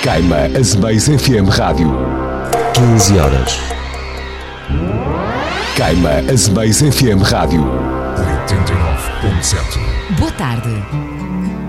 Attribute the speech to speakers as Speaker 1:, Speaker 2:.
Speaker 1: Caima Azemais FM Rádio.
Speaker 2: 15 horas.
Speaker 1: Caima Azemais FM Rádio.
Speaker 3: 89.7.
Speaker 4: Boa tarde.